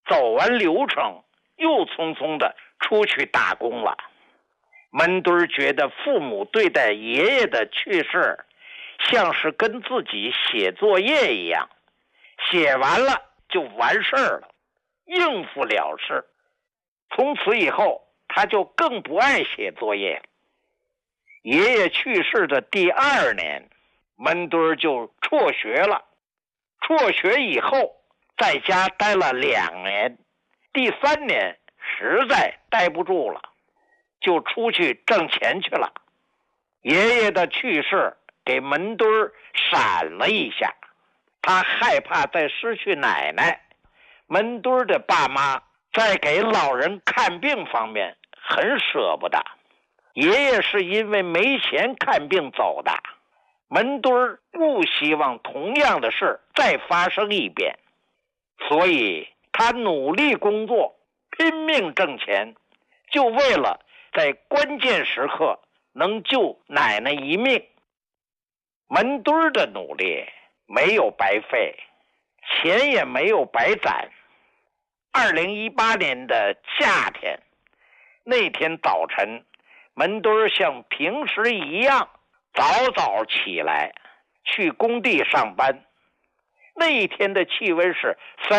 走完流程，又匆匆的出去打工了。门墩觉得父母对待爷爷的去世，像是跟自己写作业一样，写完了就完事儿了，应付了事。从此以后，他就更不爱写作业。爷爷去世的第2年，门墩就辍学了。辍学以后，在家待了2年，第3年实在待不住了，就出去挣钱去了。爷爷的去世给门墩闪了一下，他害怕再失去奶奶。门墩的爸妈在给老人看病方面很舍不得，爷爷是因为没钱看病走的。门墩不希望同样的事再发生一遍，所以他努力工作，拼命挣钱，就为了在关键时刻能救奶奶一命。门墩的努力没有白费，钱也没有白攒。2018年的夏天，那天早晨，门墩像平时一样早早起来去工地上班。那一天的气温是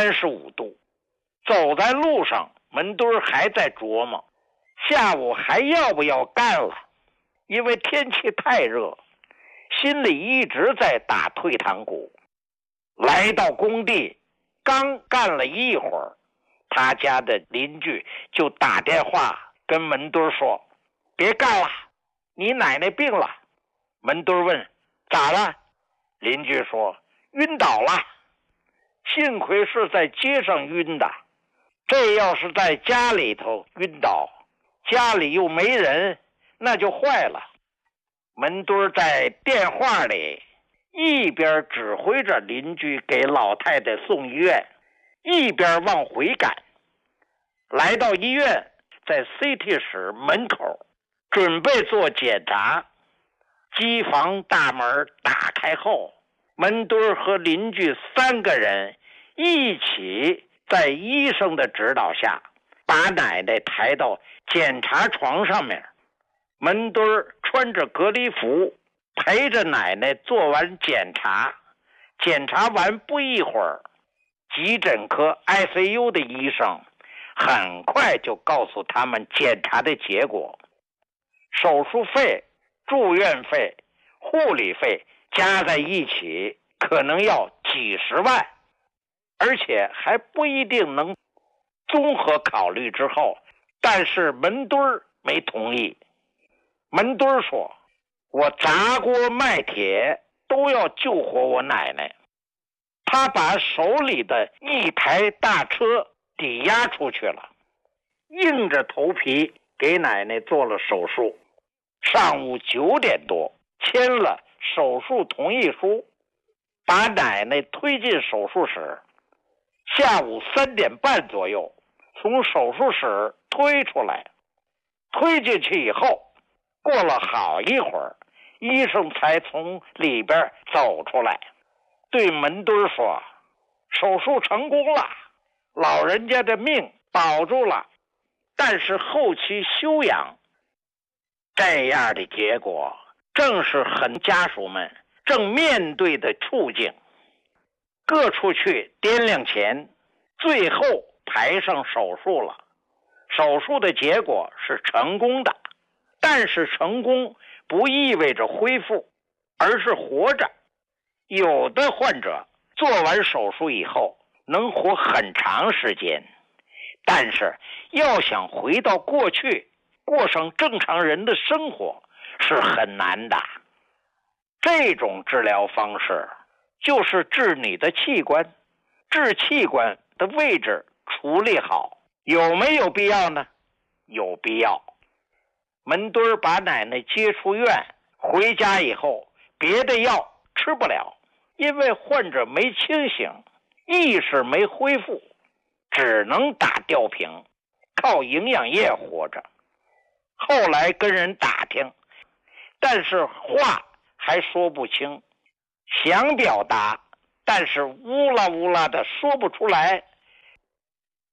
35度，走在路上，门墩还在琢磨下午还要不要干了，因为天气太热，心里一直在打退堂鼓。来到工地，刚干了一会儿，他家的邻居就打电话跟门墩说：“别干了，你奶奶病了。”门墩问：“咋了？”邻居说：“晕倒了。”幸亏是在街上晕的，这要是在家里头晕倒，家里又没人，那就坏了。门墩在电话里一边指挥着邻居给老太太送医院，一边往回赶。来到医院，在 CT 室门口准备做检查。机房大门打开后，门墩和邻居3个人一起在医生的指导下把奶奶抬到检查床上面。门墩穿着隔离服，陪着奶奶做完检查。检查完不一会儿，急诊科 ICU 的医生很快就告诉他们检查的结果。手术费、住院费、护理费加在一起可能要几十万，而且还不一定能综合考虑之后，但是门墩没同意。门墩说：“我砸锅卖铁都要救活我奶奶。”他把手里的一台大车抵押出去了，硬着头皮给奶奶做了手术。上午9点多签了手术同意书，把奶奶推进手术室。下午3点半左右从手术室推出来，推进去以后，过了好一会儿，医生才从里边走出来，对门墩说：“手术成功了，老人家的命保住了，但是后期休养。”这样的结果正是很家属们正面对的处境。各处去掂量钱，最后排上手术了。手术的结果是成功的，但是成功不意味着恢复，而是活着。有的患者做完手术以后能活很长时间，但是要想回到过去，过上正常人的生活是很难的。这种治疗方式就是治你的器官，治器官的位置处理好，有没有必要呢？有必要。门墩把奶奶接出院，回家以后别的药吃不了，因为患者没清醒，意识没恢复，只能打吊瓶，靠营养液活着。后来跟人打听，但是话还说不清，想表达，但是乌拉乌拉的说不出来。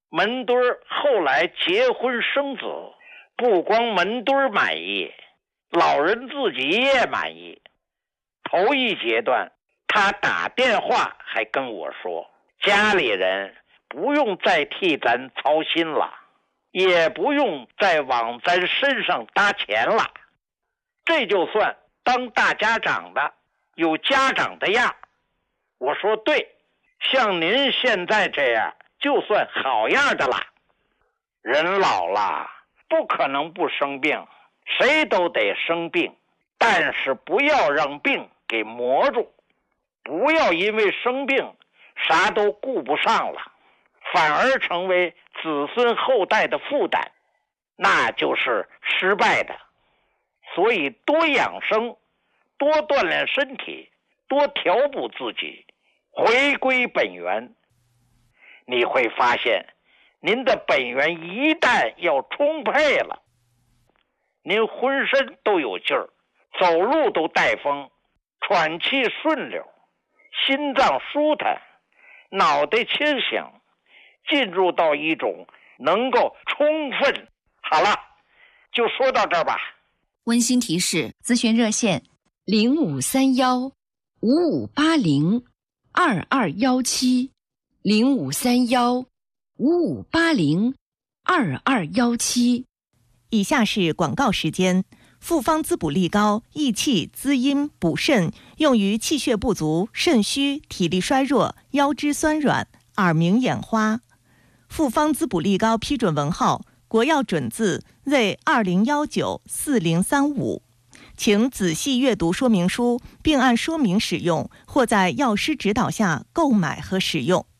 门墩儿后来结婚生子，不光门墩儿满意，老人自己也满意。头一阶段，他打电话还跟我说，家里人不用再替咱操心了，也不用再往咱身上搭钱了，这就算当大家长的有家长的样。我说对，像您现在这样就算好样的了。人老了不可能不生病，谁都得生病，但是不要让病给磨住，不要因为生病啥都顾不上了，反而成为子孙后代的负担，那就是失败的。所以多养生，多锻炼身体，多调补自己，回归本源。你会发现您的本源一旦要充沛了，您浑身都有劲儿，走路都带风，喘气顺溜，心脏舒坦，脑袋清醒，进入到一种能够充分。好了，就说到这儿吧。 温馨提示：咨询热线0531-5580-2217 0531-5580-2217。 以下是广告时间。复方滋补力高，益气滋阴补肾，用于气血不足、肾虚、体力衰弱、腰肢酸软、耳鸣眼花。复方滋补力高批准文号：国药准字为20194035，请仔细阅读说明书，并按说明使用，或在药师指导下购买和使用。